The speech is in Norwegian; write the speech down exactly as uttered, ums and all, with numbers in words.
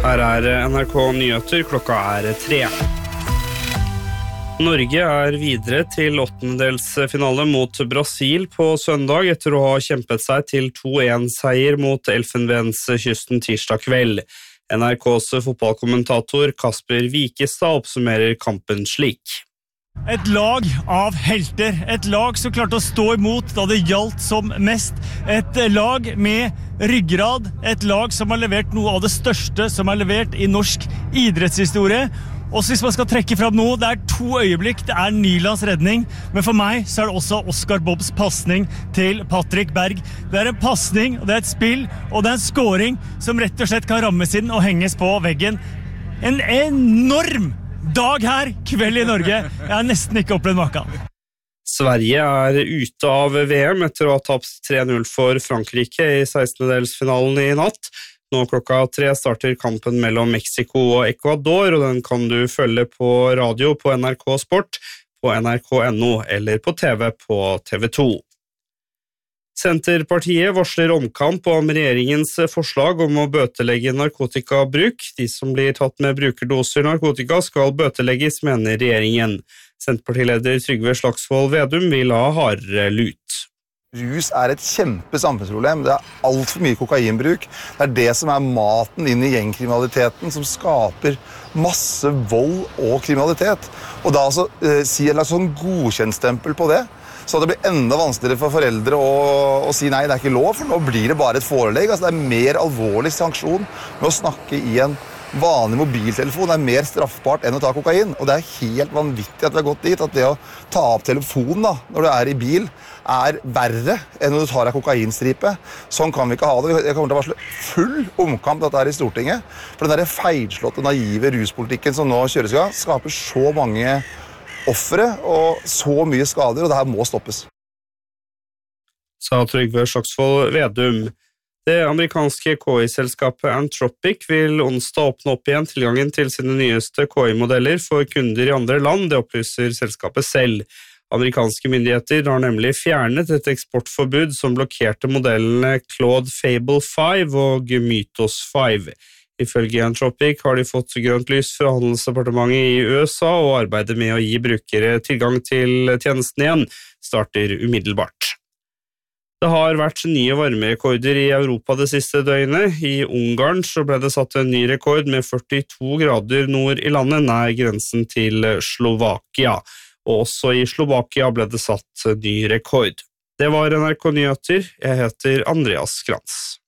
Her er N R K Nyheter, klokka er tre. Norge er videre til åttendedelsfinale mot Brasil på søndag etter å ha kjempet seg til to en seier mot Elfenbenskysten tirsdag kveld. N R K's fotballkommentator Kasper Wikestad oppsummerer kampen slik. Et lag av helter, et lag som klarte å stå imot da det gjaldt som mest, et lag med ryggrad, et lag som har levert noe av det største som er levert i norsk idrettshistorie. Og hvis man skal trekke frem noe, det er to øyeblikk, det er Nylands redning, men for meg så er det også Oscar Bobbs passning til Patrick Berg. Det er en passning, og det er et spill, og det er en scoring som rett og slett kan rammes inn og henges på veggen. En enorm dag her, kveld i Norge. Jeg har nesten ikke opplevd maken. Sverige er ute av V M etter å ha tapt tre null for Frankrike i sekstendedelsfinalen i natt. Nå klokka tre starter kampen mellom Mexico og Ecuador, og den kan du følge på radio på N R K Sport, på N R K punktum N O eller på T V på T V to. Senterpartiet varsler omkamp om regjeringens forslag om å bøtelegge narkotikabruk. De som blir tatt med brukerdoser narkotika skal bøtelegges, mener regjeringen. Senterpartileder Trygve Slagsvold Vedum vil ha hardere lut. Rus er et kjempe samfunnsproblem. Det er alt for mye kokainbruk. Det er det som er maten inn i gjengkriminaliteten, som skaper masse vold og kriminalitet. Og da altså eh, si en slags sånn godkjentstempel på det, så det blir enda vanskeligere for foreldre å, å si nei, det er ikke lov, for nå blir det bare et forelegg. Altså, det er mer alvorlig sanksjon med å snakke i en vanlig mobiltelefon. Det er mer straffbart enn å ta kokain. Og det er helt vanvittig at vi har gått dit, at det å ta opp telefonen da, når du er i bil, er verre enn når du tar en kokainstripe. Sånn kan vi ikke ha det. Jeg kommer til å varsle full omkamp dette her i Stortinget. For den der feilslåtte, naive ruspolitikken som nå kjøres i gang, skaper så mange offere og så mye skader, og det her må stoppes. Sa Trygve Slagsvold Vedum. Det amerikanske K I-selskapet Anthropic vil onsdag åpne opp igjen tilgangen til sine nyeste K I-modeller for kunder i andre land, det opplyser selskapet selv. Amerikanske myndigheter har nemlig fjernet et eksportforbud som blokkerte modellene Claude Fable fem og Mythos fem. Ifølge Anthropic har de fått grønt lys fra handelsdepartementet i U S A, og arbeidet med å gi brukere tilgang til tjenesten igjen starter umiddelbart. Det har vært nye varmerekorder i Europa det siste døgnet. I Ungarn så ble det satt en ny rekord med førtito grader nord i landet, nær grensen til Slovakia. Og også i Slovakia ble det satt ny rekord. Det var N R K Nyheter. Jeg heter Andreas Krantz.